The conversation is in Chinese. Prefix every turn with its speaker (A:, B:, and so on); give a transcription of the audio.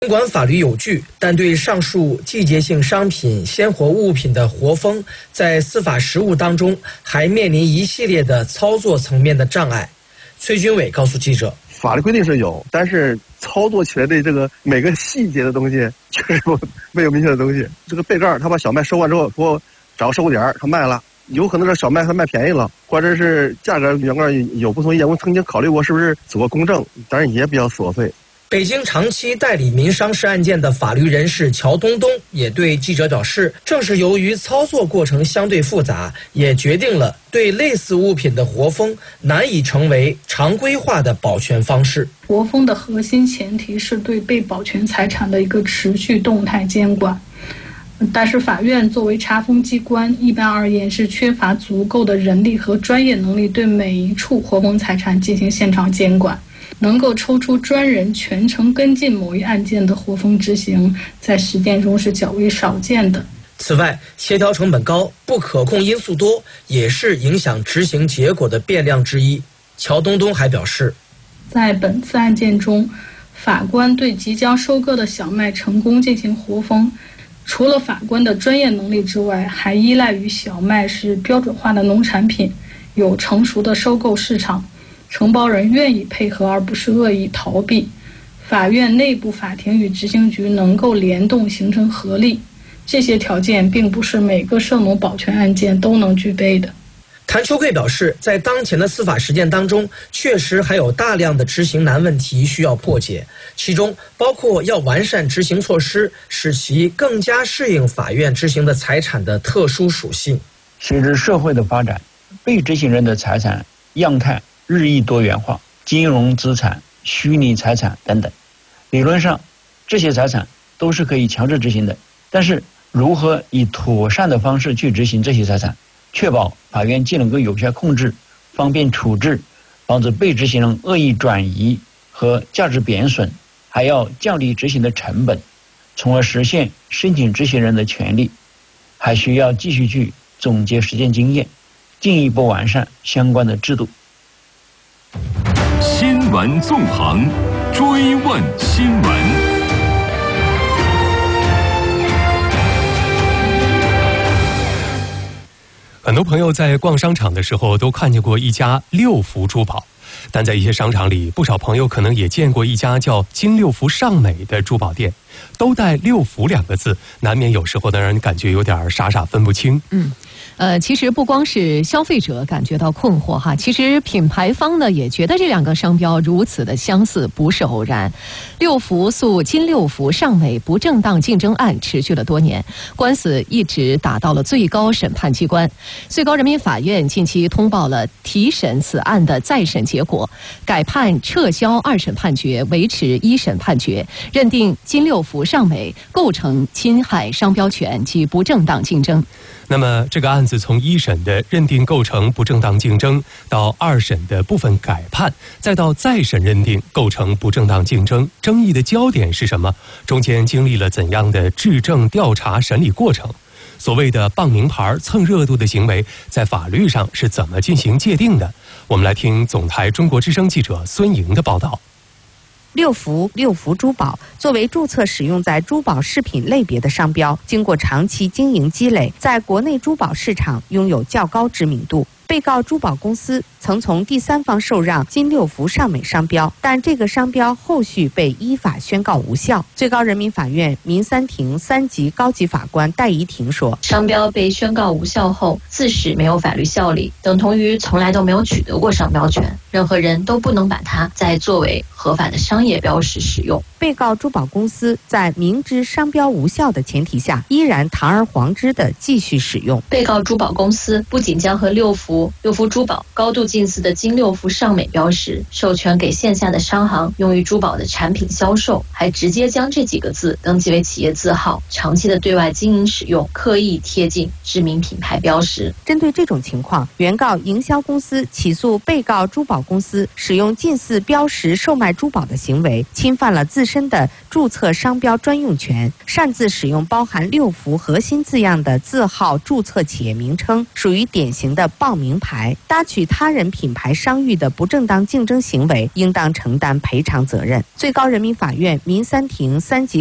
A: 尽管法律有据，但对上述季节性商品、鲜活物品的活封，在司法实务当中还面临一系列的操作层面的障碍。崔军伟告诉记者，
B: 法律规定是有，但是操作起来的这个每个细节的东西，确实没有明确的东西。这个被告他把小麦收完之后，说找个收购点他卖了，有可能是小麦他卖便宜了，或者是价格原告有不同意见，我曾经考虑过是不是走过公证，当然也比较琐碎。
A: 北京长期代理民商事案件的法律人士乔东东也对记者表示，正是由于操作过程相对复杂，也决定了对类似物品的活封难以成为常规化的保全方式。
C: 活封的核心前提是对被保全财产的一个持续动态监管，但是法院作为查封机关，一般而言是缺乏足够的人力和专业能力对每一处活封财产进行现场监管。能够抽出专人全程跟进某一案件的活封执行，在实践中是较为少见的。
A: 此外，协调成本高、不可控因素多，也是影响执行结果的变量之一。乔东东还表示，
C: 在本次案件中，法官对即将收割的小麦成功进行活封，除了法官的专业能力之外，还依赖于小麦是标准化的农产品，有成熟的收购市场。承包人愿意配合，而不是恶意逃避。法院内部法庭与执行局能够联动形成合力，这些条件并不是每个涉农保全案件都能具备的。
A: 谭秋贵表示，在当前的司法实践当中，确实还有大量的执行难问题需要破解，其中包括要完善执行措施，使其更加适应法院执行的财产的特殊属性。
D: 随着社会的发展，被执行人的财产样态日益多元化，金融资产、虚拟财产等等，理论上这些财产都是可以强制执行的，但是如何以妥善的方式去执行这些财产，确保法院既能够有效控制、方便处置，防止被执行人恶意转移和价值贬损，还要降低执行的成本，从而实现申请执行人的权利，还需要继续去总结实践经验，进一步完善相关的制度。
E: 新闻纵横，追问新闻。
F: 很多朋友在逛商场的时候都看见过一家六福珠宝，但在一些商场里，不少朋友可能也见过一家叫金六福尚美的珠宝店，都带六福两个字，难免有时候让人感觉有点傻傻分不清。
G: 其实不光是消费者感觉到困惑哈，其实品牌方呢也觉得这两个商标如此的相似不是偶然。六福诉金六福尚美不正当竞争案持续了多年，官司一直打到了最高审判机关。最高人民法院近期通报了提审此案的再审结果，改判撤销二审判决，维持一审判决，认定金六福尚美构成侵害商标权及不正当竞争。
F: 那么这个案子从一审的认定构成不正当竞争，到二审的部分改判，再到再审认定构成不正当竞争，争议的焦点是什么？中间经历了怎样的质证、调查、审理过程？所谓的傍名牌、蹭热度的行为，在法律上是怎么进行界定的？我们来听总台中国之声记者孙莹的报道。
H: 六福珠宝作为注册使用在珠宝饰品类别的商标，经过长期经营积累，在国内珠宝市场拥有较高知名度。被告珠宝公司曾从第三方受让金六福尚美商标，但这个商标后续被依法宣告无效。最高人民法院民三庭3级高级法官戴怡婷说，
I: 商标被宣告无效后，自始没有法律效力，等同于从来都没有取得过商标权，任何人都不能把它再作为合法的商业标识使用。
H: 被告珠宝公司在明知商标无效的前提下，依然堂而皇之地继续使用。
I: 被告珠宝公司不仅将和六福珠宝高度近似的金六福尚美标识授权给线下的商行用于珠宝的产品销售，还直接将这几个字登记为企业字号，长期的对外经营使用，刻意贴近知名品牌标识。
H: 针对这种情况，原告营销公司起诉被告珠宝公司使用近似标识售卖珠宝的行为，侵犯了自身的注册商标专用权，擅自使用包含6幅核心字样的字号注册企业名称，属于典型的傍名牌，搭取他人品牌商誉的不正当竞争行为，应当承担赔偿责任。最高人民法院民三庭3级